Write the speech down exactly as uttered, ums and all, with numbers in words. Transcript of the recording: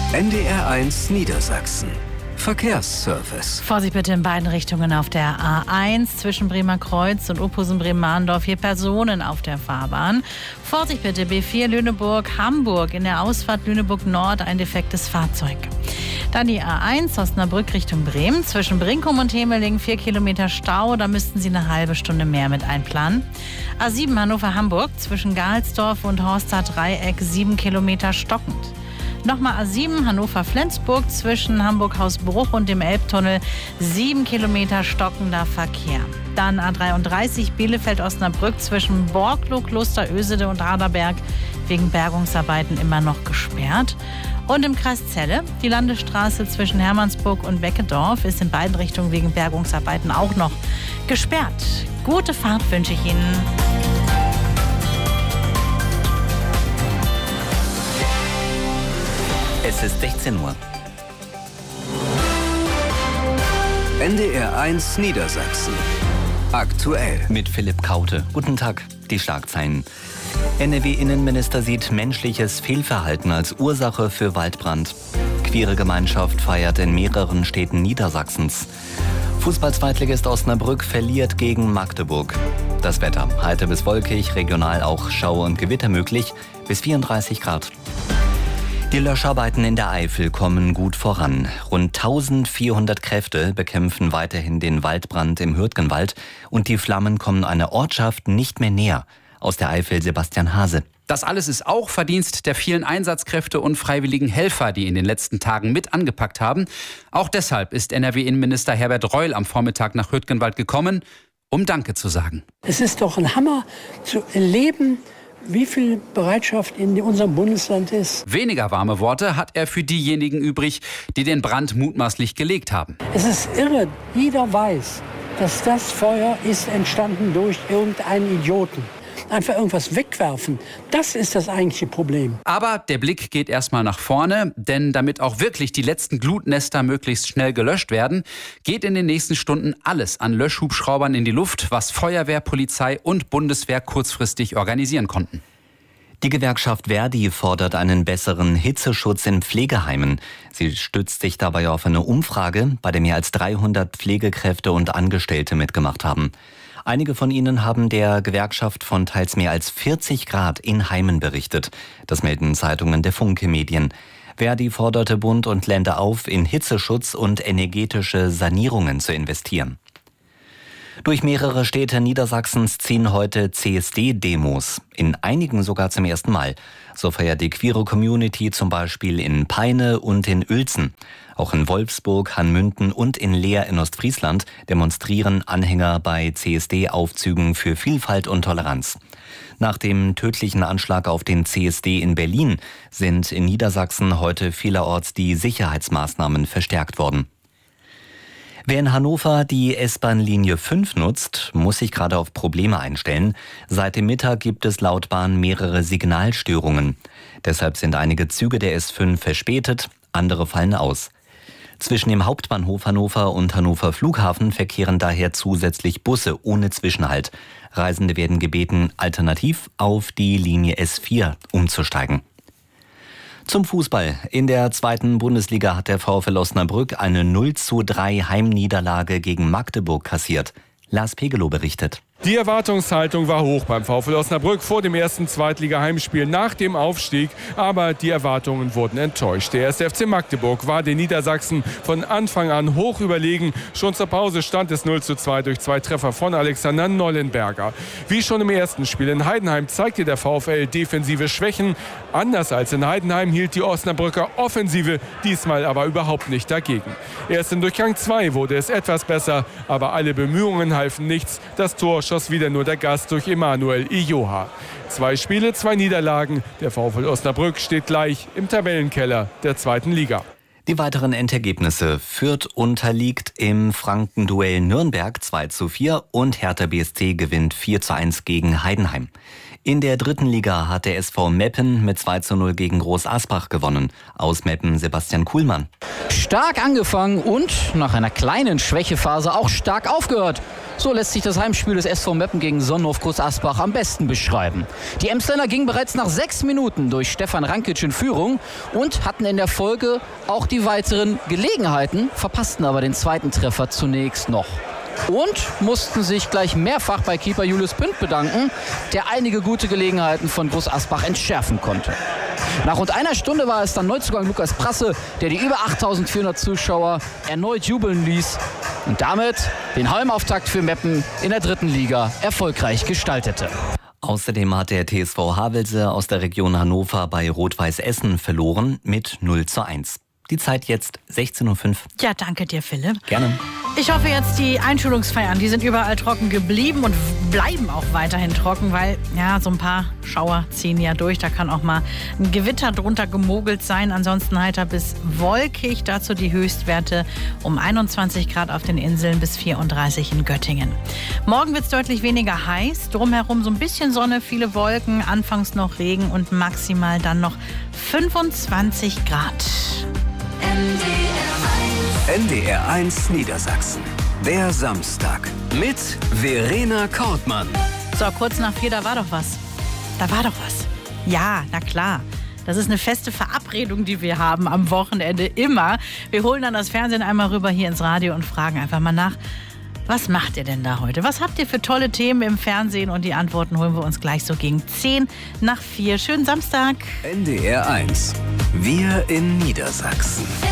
N D R eins Niedersachsen. Verkehrsservice. Vorsicht bitte in beiden Richtungen auf der A eins zwischen Bremer Kreuz und Ophusen-Bremen-Mahndorf. Hier Personen auf der Fahrbahn. Vorsicht bitte B vier Lüneburg-Hamburg. In der Ausfahrt Lüneburg-Nord ein defektes Fahrzeug. Dann die A eins Osnabrück Richtung Bremen. Zwischen Brinkum und Hemeling vier Kilometer Stau. Da müssten Sie eine halbe Stunde mehr mit einplanen. A sieben Hannover-Hamburg. Zwischen Gahlsdorf und Horster Dreieck sieben Kilometer stockend. Nochmal A sieben Hannover-Flensburg zwischen Hamburg-Hausbruch und dem Elbtunnel sieben Kilometer stockender Verkehr. Dann A dreiunddreißig Bielefeld-Osnabrück zwischen Borglo, Klosterösede und Raderberg wegen Bergungsarbeiten immer noch gesperrt. Und im Kreis Celle, die Landesstraße zwischen Hermannsburg und Weckedorf ist in beiden Richtungen wegen Bergungsarbeiten auch noch gesperrt. Gute Fahrt wünsche ich Ihnen. Es ist sechzehn Uhr. N D R eins Niedersachsen. Aktuell. Mit Philipp Kaute. Guten Tag. Die Schlagzeilen. N R W-Innenminister sieht menschliches Fehlverhalten als Ursache für Waldbrand. Queere Gemeinschaft feiert in mehreren Städten Niedersachsens. Fußball-Zweitligist Osnabrück verliert gegen Magdeburg. Das Wetter. Heiter bis wolkig, regional auch Schauer und Gewitter möglich. Bis vierunddreißig Grad. Die Löscharbeiten in der Eifel kommen gut voran. Rund eintausendvierhundert Kräfte bekämpfen weiterhin den Waldbrand im Hürtgenwald und die Flammen kommen einer Ortschaft nicht mehr näher. Aus der Eifel Sebastian Hase. Das alles ist auch Verdienst der vielen Einsatzkräfte und freiwilligen Helfer, die in den letzten Tagen mit angepackt haben. Auch deshalb ist N R W-Innenminister Herbert Reul am Vormittag nach Hürtgenwald gekommen, um Danke zu sagen. Es ist doch ein Hammer zu erleben, wie viel Bereitschaft in unserem Bundesland ist. Weniger warme Worte hat er für diejenigen übrig, die den Brand mutmaßlich gelegt haben. Es ist irre, jeder weiß, dass das Feuer ist entstanden durch irgendeinen Idioten. Einfach irgendwas wegwerfen, das ist das eigentliche Problem. Aber der Blick geht erstmal nach vorne, denn damit auch wirklich die letzten Glutnester möglichst schnell gelöscht werden, geht in den nächsten Stunden alles an Löschhubschraubern in die Luft, was Feuerwehr, Polizei und Bundeswehr kurzfristig organisieren konnten. Die Gewerkschaft Verdi fordert einen besseren Hitzeschutz in Pflegeheimen. Sie stützt sich dabei auf eine Umfrage, bei der mehr als dreihundert Pflegekräfte und Angestellte mitgemacht haben. Einige von ihnen haben der Gewerkschaft von teils mehr als vierzig Grad in Heimen berichtet. Das melden Zeitungen der Funke Medien. Verdi forderte Bund und Länder auf, in Hitzeschutz und energetische Sanierungen zu investieren. Durch mehrere Städte Niedersachsens ziehen heute C S D-Demos. In einigen sogar zum ersten Mal. So feiert die queere Community zum Beispiel in Peine und in Uelzen. Auch in Wolfsburg, Hanmünden und in Leer in Ostfriesland demonstrieren Anhänger bei C S D-Aufzügen für Vielfalt und Toleranz. Nach dem tödlichen Anschlag auf den C S D in Berlin sind in Niedersachsen heute vielerorts die Sicherheitsmaßnahmen verstärkt worden. Wer in Hannover die S-Bahn-Linie fünf nutzt, muss sich gerade auf Probleme einstellen. Seit dem Mittag gibt es laut Bahn mehrere Signalstörungen. Deshalb sind einige Züge der S fünf verspätet, andere fallen aus. Zwischen dem Hauptbahnhof Hannover und Hannover Flughafen verkehren daher zusätzlich Busse ohne Zwischenhalt. Reisende werden gebeten, alternativ auf die Linie S vier umzusteigen. Zum Fußball. In der zweiten Bundesliga hat der VfL Osnabrück eine null zu drei Heimniederlage gegen Magdeburg kassiert. Lars Pegelow berichtet. Die Erwartungshaltung war hoch beim VfL Osnabrück vor dem ersten Zweitliga-Heimspiel nach dem Aufstieg. Aber die Erwartungen wurden enttäuscht. Der erste F C Magdeburg war den Niedersachsen von Anfang an hoch überlegen. Schon zur Pause stand es null zu zwei durch zwei Treffer von Alexander Nollenberger. Wie schon im ersten Spiel in Heidenheim zeigte der VfL defensive Schwächen. Anders als in Heidenheim hielt die Osnabrücker Offensive diesmal aber überhaupt nicht dagegen. Erst in Durchgang zwei wurde es etwas besser, aber alle Bemühungen halfen nichts. Das Tor schoss wieder nur der Gast durch Emanuel Ijoha. Zwei Spiele, zwei Niederlagen. Der VfL Osnabrück steht gleich im Tabellenkeller der zweiten Liga. Die weiteren Endergebnisse: Fürth unterliegt im Franken-Duell Nürnberg zwei zu vier und Hertha B S C gewinnt vier zu eins gegen Heidenheim. In der dritten Liga hat der S V Meppen mit zwei zu null gegen Groß Asbach gewonnen. Aus Meppen Sebastian Kuhlmann. Stark angefangen und nach einer kleinen Schwächephase auch stark aufgehört. So lässt sich das Heimspiel des S V Meppen gegen Sonnenhof Groß Asbach am besten beschreiben. Die Emsländer gingen bereits nach sechs Minuten durch Stefan Rankic in Führung und hatten in der Folge auch die weiteren Gelegenheiten, verpassten aber den zweiten Treffer zunächst noch. Und mussten sich gleich mehrfach bei Keeper Julius Pünd bedanken, der einige gute Gelegenheiten von Groß Asbach entschärfen konnte. Nach rund einer Stunde war es dann Neuzugang Lukas Prasse, der die über achttausendvierhundert Zuschauer erneut jubeln ließ und damit den Heimauftakt für Meppen in der dritten Liga erfolgreich gestaltete. Außerdem hat der T S V Havelse aus der Region Hannover bei Rot-Weiß Essen verloren mit null zu eins. Die Zeit jetzt sechzehn Uhr fünf. Ja, danke dir, Philipp. Gerne. Ich hoffe jetzt, die Einschulungsfeiern, die sind überall trocken geblieben und bleiben auch weiterhin trocken, weil ja, so ein paar Schauer ziehen ja durch. Da kann auch mal ein Gewitter drunter gemogelt sein. Ansonsten heiter bis wolkig. Dazu die Höchstwerte um einundzwanzig Grad auf den Inseln bis vierunddreißig in Göttingen. Morgen wird es deutlich weniger heiß. Drumherum so ein bisschen Sonne, viele Wolken, anfangs noch Regen und maximal dann noch fünfundzwanzig Grad. N D R eins Niedersachsen. Der Samstag mit Verena Kortmann. So, kurz nach vier, da war doch was. Da war doch was. Ja, na klar. Das ist eine feste Verabredung, die wir haben am Wochenende immer. Wir holen dann das Fernsehen einmal rüber hier ins Radio und fragen einfach mal nach, was macht ihr denn da heute? Was habt ihr für tolle Themen im Fernsehen? Und die Antworten holen wir uns gleich so gegen zehn nach vier. Schönen Samstag. N D R eins. Wir in Niedersachsen.